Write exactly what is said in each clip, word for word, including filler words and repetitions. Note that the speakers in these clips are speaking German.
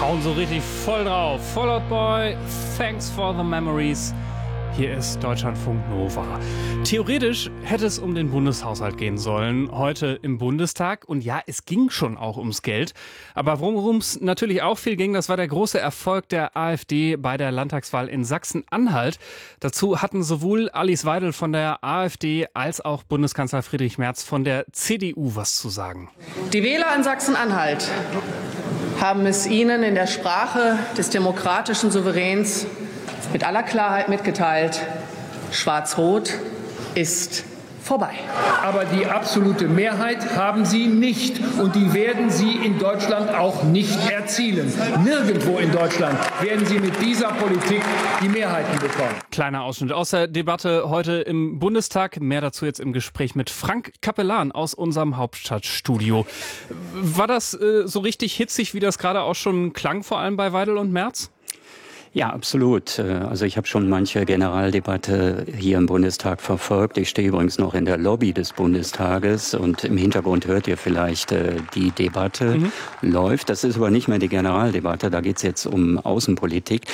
hauen so richtig voll drauf. Fall Out Boy, thanks for the memories. Hier ist Deutschlandfunk Nova. Theoretisch hätte es um den Bundeshaushalt gehen sollen, heute im Bundestag. Und ja, es ging schon auch ums Geld. Aber worum es natürlich auch viel ging, das war der große Erfolg der AfD bei der Landtagswahl in Sachsen-Anhalt. Dazu hatten sowohl Alice Weidel von der AfD als auch Bundeskanzler Friedrich Merz von der C D U was zu sagen. Die Wähler in Sachsen-Anhalt haben es Ihnen in der Sprache des demokratischen Souveräns mit aller Klarheit mitgeteilt: Schwarz-Rot ist vorbei. Aber die absolute Mehrheit haben sie nicht. Und die werden sie in Deutschland auch nicht erzielen. Nirgendwo in Deutschland werden sie mit dieser Politik die Mehrheiten bekommen. Kleiner Ausschnitt aus der Debatte heute im Bundestag. Mehr dazu jetzt im Gespräch mit Frank Capellan aus unserem Hauptstadtstudio. War das äh, so richtig hitzig, wie das gerade auch schon klang, vor allem bei Weidel und Merz? Ja, absolut. Also ich habe schon manche Generaldebatte hier im Bundestag verfolgt. Ich stehe übrigens noch in der Lobby des Bundestages und im Hintergrund hört ihr vielleicht, die Debatte mhm. läuft. Das ist aber nicht mehr die Generaldebatte, da geht es jetzt um Außenpolitik.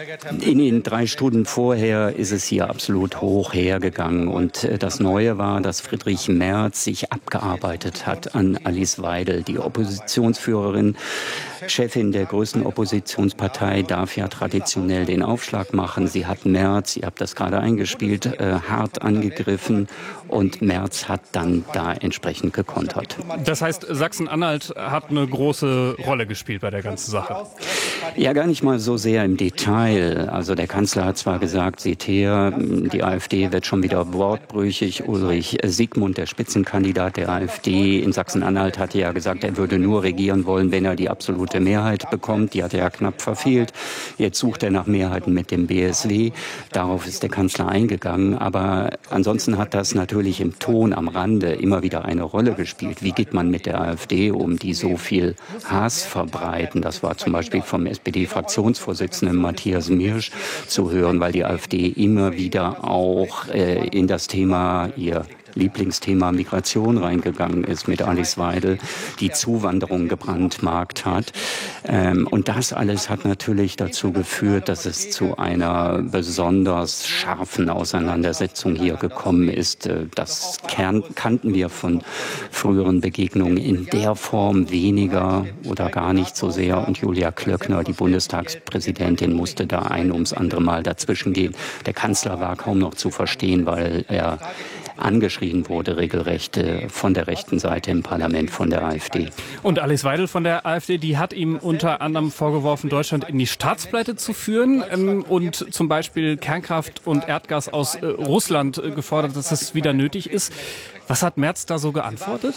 In den drei Stunden vorher ist es hier absolut hoch hergegangen. Und das Neue war, dass Friedrich Merz sich abgearbeitet hat an Alice Weidel, die Oppositionsführerin, Chefin der größten Oppositionspartei, darf ja traditionell den Aufschlag machen. Sie hat Merz, ihr habt das gerade eingespielt, äh, hart angegriffen und Merz hat dann da entsprechend gekontert. Das heißt, Sachsen-Anhalt hat eine große Rolle gespielt bei der ganzen Sache? Ja, gar nicht mal so sehr im Detail. Also der Kanzler hat zwar gesagt, seht her, die AfD wird schon wieder wortbrüchig. Ulrich Siegmund, der Spitzenkandidat der AfD in Sachsen-Anhalt, hatte ja gesagt, er würde nur regieren wollen, wenn er die absolute Mehrheit bekommt. Die hat er ja knapp verfehlt. Jetzt sucht er nach Mehrheiten mit dem B S W. Darauf ist der Kanzler eingegangen. Aber ansonsten hat das natürlich im Ton am Rande immer wieder eine Rolle gespielt. Wie geht man mit der AfD um, die so viel Hass verbreiten? Das war zum Beispiel vom S P D-Fraktionsvorsitzenden Matthias Mirsch zu hören, weil die AfD immer wieder auch äh, in das Thema ihr Lieblingsthema Migration reingegangen ist mit Alice Weidel, die Zuwanderung gebrandmarkt hat. Ähm, und das alles hat natürlich dazu geführt, dass es zu einer besonders scharfen Auseinandersetzung hier gekommen ist. Das Kern kannten wir von früheren Begegnungen in der Form weniger oder gar nicht so sehr. Und Julia Klöckner, die Bundestagspräsidentin, musste da ein ums andere Mal dazwischen gehen. Der Kanzler war kaum noch zu verstehen, weil er angeschrien wurde, regelrecht von der rechten Seite im Parlament von der AfD. Und Alice Weidel von der AfD, die hat ihm unter anderem vorgeworfen, Deutschland in die Staatspleite zu führen ähm, und zum Beispiel Kernkraft und Erdgas aus äh, Russland äh, gefordert, dass es wieder nötig ist. Was hat Merz da so geantwortet?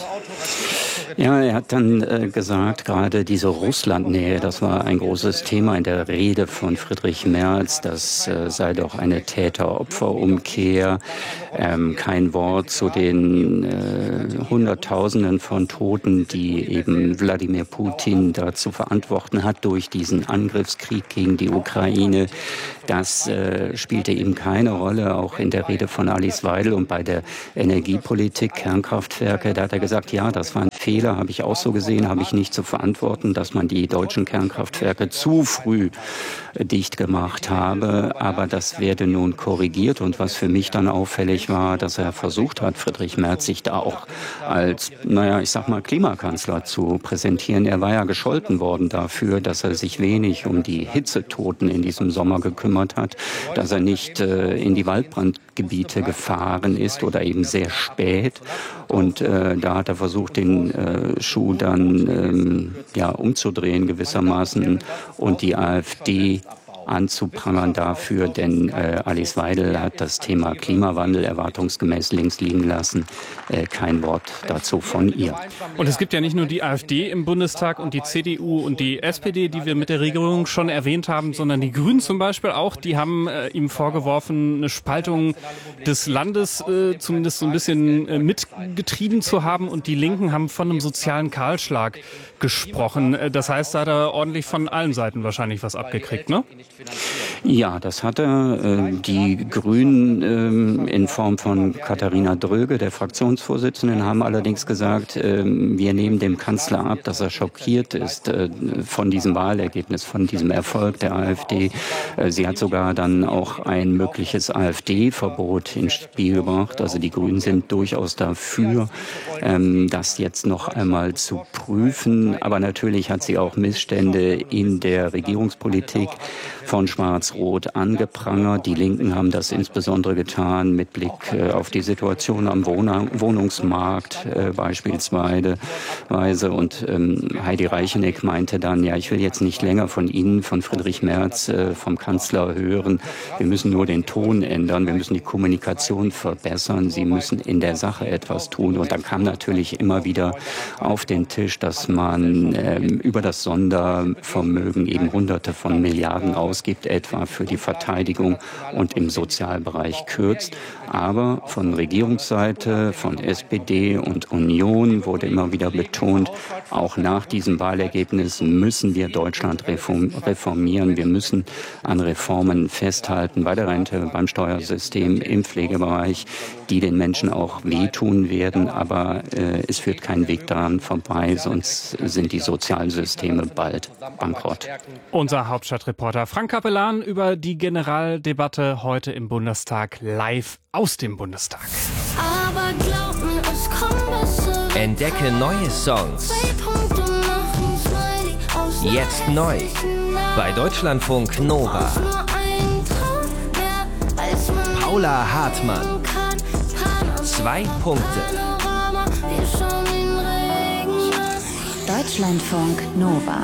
Ja, er hat dann äh, gesagt, gerade diese Russlandnähe, das war ein großes Thema in der Rede von Friedrich Merz. Das äh, sei doch eine Täter-Opfer-Umkehr. Ähm, kein Wort zu den äh, Hunderttausenden von Toten, die eben Wladimir Putin da zu verantworten hat durch diesen Angriffskrieg gegen die Ukraine. Das äh, spielte eben keine Rolle, auch in der Rede von Alice Weidel. Und bei der Energiepolitik, Kernkraftwerke, da hat er gesagt, ja, das war ein Fehler, habe ich auch so gesehen, habe ich nicht zu verantworten, dass man die deutschen Kernkraftwerke zu früh dicht gemacht habe. Aber das werde nun korrigiert. Und was für mich dann auffällig war, dass er versucht hat, Friedrich Merz sich da auch als, naja, ich sag mal, Klimakanzler zu präsentieren. Er war ja gescholten worden dafür, dass er sich wenig um die Hitzetoten in diesem Sommer gekümmert hat, dass er nicht äh, in die Waldbrandgebiete gefahren ist oder eben sehr spät. Und äh, da hat er versucht, den äh, Schuh dann ähm, ja, umzudrehen gewissermaßen und die AfD anzuprangern dafür, denn äh, Alice Weidel hat das Thema Klimawandel erwartungsgemäß links liegen lassen. Äh, kein Wort dazu von ihr. Und es gibt ja nicht nur die AfD im Bundestag und die C D U und die S P D, die wir mit der Regierung schon erwähnt haben, sondern die Grünen zum Beispiel auch. Die haben äh, ihm vorgeworfen, eine Spaltung des Landes äh, zumindest so ein bisschen äh, mitgetrieben zu haben. Und die Linken haben von einem sozialen Kahlschlag gesprochen. Das heißt, da hat er ordentlich von allen Seiten wahrscheinlich was abgekriegt, ne? Ja, das hat er. Die Grünen in Form von Katharina Dröge, der Fraktionsvorsitzenden, haben allerdings gesagt, wir nehmen dem Kanzler ab, dass er schockiert ist von diesem Wahlergebnis, von diesem Erfolg der AfD. Sie hat sogar dann auch ein mögliches AfD-Verbot ins Spiel gebracht. Also die Grünen sind durchaus dafür, das jetzt noch einmal zu prüfen. Aber natürlich hat sie auch Missstände in der Regierungspolitik von Schwarz-Rot angeprangert. Die Linken haben das insbesondere getan mit Blick äh, auf die Situation am Wohn- Wohnungsmarkt äh, beispielsweise. Und ähm, Heidi Reicheneck meinte dann, ja, ich will jetzt nicht länger von Ihnen, von Friedrich Merz, äh, vom Kanzler hören. Wir müssen nur den Ton ändern, wir müssen die Kommunikation verbessern, Sie müssen in der Sache etwas tun. Und dann kam natürlich immer wieder auf den Tisch, dass man äh, über das Sondervermögen eben Hunderte von Milliarden ausgibt, etwa für die Verteidigung und im Sozialbereich kürzt. Aber von Regierungsseite, von S P D und Union wurde immer wieder betont, auch nach diesem Wahlergebnis müssen wir Deutschland reformieren. Wir müssen an Reformen festhalten bei der Rente, beim Steuersystem, im Pflegebereich, die den Menschen auch wehtun werden. Aber äh, es führt kein Weg daran vorbei, sonst sind die Sozialsysteme bald bankrott. Unser Hauptstadtreporter Frank Capellan über die Generaldebatte heute im Bundestag live aus dem Bundestag. Aber glaub mir, es kommt besser. Entdecke neue Songs. Jetzt neu. Bei Deutschlandfunk Nova. Paula Hartmann. Zwei Punkte. Deutschlandfunk Nova.